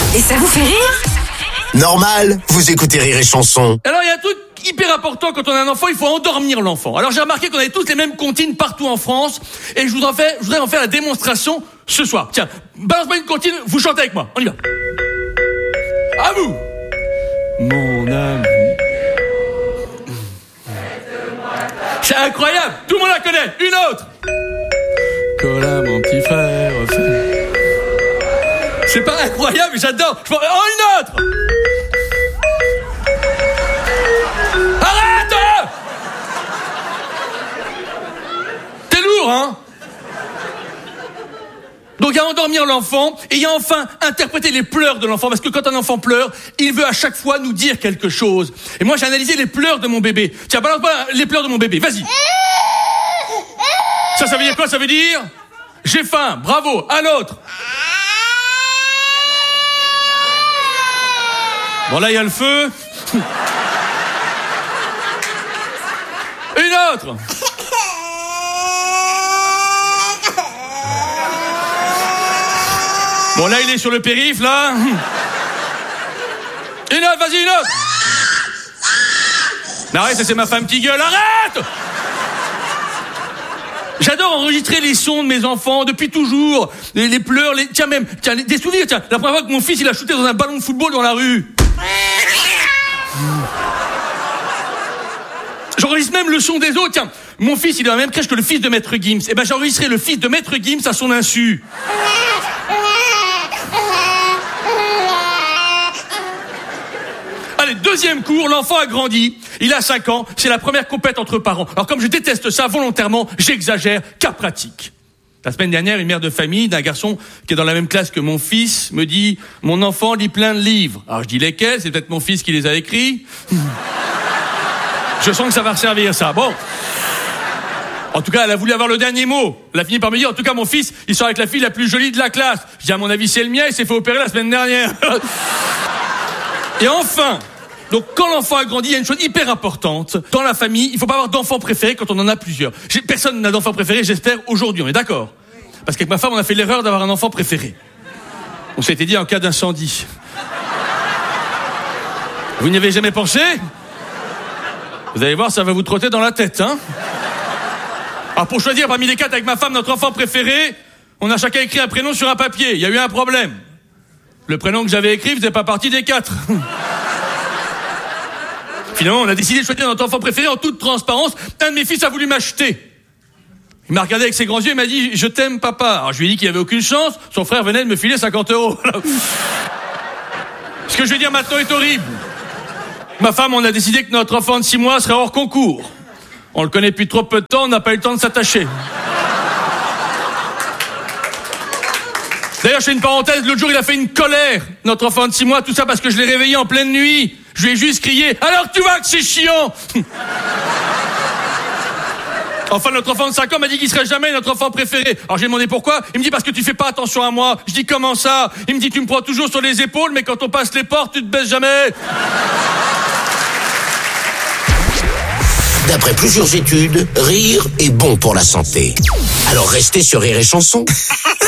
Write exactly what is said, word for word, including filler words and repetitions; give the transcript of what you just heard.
Et ça vous fait rire ? Normal, vous écoutez Rire et Chanson. Alors il y a un truc hyper important quand on a un enfant, il faut endormir l'enfant. Alors j'ai remarqué qu'on avait tous les mêmes comptines partout en France et je voudrais en faire, je voudrais en faire la démonstration ce soir. Tiens, balance-moi une comptine, vous chantez avec moi, on y va. À vous. Mon ami. C'est incroyable, tout le monde la connaît. Une autre. Cola, mon petit frère. C'est pas incroyable, j'adore. Oh, une autre. Arrête! T'es lourd, hein? Donc il y a endormir l'enfant et il y a enfin interpréter les pleurs de l'enfant, parce que quand un enfant pleure, il veut à chaque fois nous dire quelque chose. Et moi j'ai analysé les pleurs de mon bébé. Tiens, balance-moi les pleurs de mon bébé, vas-y. Ça, ça veut dire quoi? Ça veut dire j'ai faim, bravo, à l'autre. Bon là il y a le feu. Une autre. Bon là il est sur le périph' là. Une autre, vas-y, une autre. Mais arrête, ça c'est ma femme qui gueule, arrête. J'adore enregistrer les sons de mes enfants depuis toujours, les, les pleurs, les tiens même, tiens les, des souvenirs, tiens, la première fois que mon fils il a shooté dans un ballon de football dans la rue. J'enregistre même le son des autres. Tiens, mon fils, il est dans la même crèche que le fils de Maître Gims. Eh ben, j'ai enregistré le fils de Maître Gims à son insu. Allez, deuxième cours, l'enfant a grandi. Il a cinq ans. C'est la première compète entre parents. Alors, comme je déteste ça, volontairement, j'exagère. Cas pratique. La semaine dernière, une mère de famille d'un garçon qui est dans la même classe que mon fils me dit « Mon enfant lit plein de livres. » Alors, je dis lesquels? C'est peut-être mon fils qui les a écrits. Je sens que ça va servir, ça. Bon. En tout cas, elle a voulu avoir le dernier mot. Elle a fini par me dire, en tout cas, mon fils, il sort avec la fille la plus jolie de la classe. Je dis, à mon avis, c'est le mien, il s'est fait opérer la semaine dernière. Et enfin, donc, quand l'enfant a grandi, il y a une chose hyper importante. Dans la famille, il faut pas avoir d'enfant préféré quand on en a plusieurs. J'ai, personne n'a d'enfant préféré, j'espère, aujourd'hui. On est d'accord? Parce qu'avec ma femme, on a fait l'erreur d'avoir un enfant préféré. On s'était dit en cas d'incendie. Vous n'y avez jamais pensé? Vous allez voir, ça va vous trotter dans la tête, hein. Alors pour choisir parmi les quatre avec ma femme notre enfant préféré, on a chacun écrit un prénom sur un papier. Il y a eu un problème. Le prénom que j'avais écrit faisait pas partie des quatre. Finalement, on a décidé de choisir notre enfant préféré en toute transparence. Un de mes fils a voulu m'acheter. Il m'a regardé avec ses grands yeux et m'a dit « Je t'aime, papa ». Alors je lui ai dit qu'il avait aucune chance. Son frère venait de me filer cinquante euros. Ce que je vais dire maintenant est horrible. Ma femme, on a décidé que notre enfant de six mois serait hors concours. On le connaît depuis trop peu de temps, on n'a pas eu le temps de s'attacher. D'ailleurs, je fais une parenthèse, l'autre jour, il a fait une colère, notre enfant de six mois, tout ça parce que je l'ai réveillé en pleine nuit. Je lui ai juste crié « Alors tu vois que c'est chiant !» Enfin, notre enfant de cinq ans m'a dit qu'il serait jamais notre enfant préféré. Alors j'ai demandé pourquoi. Il me dit parce que tu fais pas attention à moi. Je dis comment ça? Il me dit tu me prends toujours sur les épaules, mais quand on passe les portes, tu te baisses jamais. D'après plusieurs études, rire est bon pour la santé. Alors restez sur Rire et Chanson.